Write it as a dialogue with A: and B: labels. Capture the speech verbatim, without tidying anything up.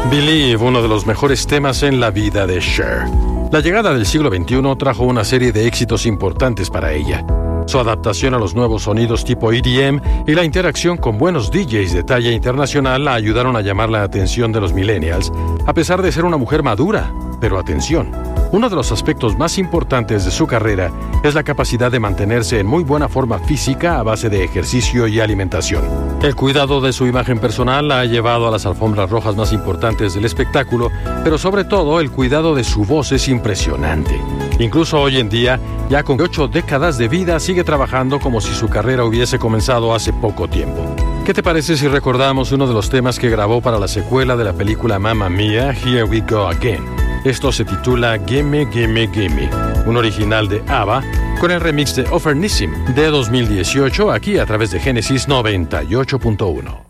A: Believe, uno de los mejores temas en la vida de Cher. La llegada del siglo veintiuno trajo una serie de éxitos importantes para ella. Su adaptación a los nuevos sonidos tipo E D M y la interacción con buenos D Js de talla internacional la ayudaron a llamar la atención de los millennials, a pesar de ser una mujer madura. Pero atención, uno de los aspectos más importantes de su carrera es la capacidad de mantenerse en muy buena forma física a base de ejercicio y alimentación. El cuidado de su imagen personal la ha llevado a las alfombras rojas más importantes del espectáculo, pero sobre todo el cuidado de su voz es impresionante. Incluso hoy en día, ya con ocho décadas de vida, sigue trabajando como si su carrera hubiese comenzado hace poco tiempo. ¿Qué te parece si recordamos uno de los temas que grabó para la secuela de la película Mamma Mia, Here We Go Again? Esto se titula Gimme, Gimme, Gimme, un original de ABBA con el remix de Offernissim de dos mil dieciocho, aquí a través de Génesis noventa y ocho punto uno.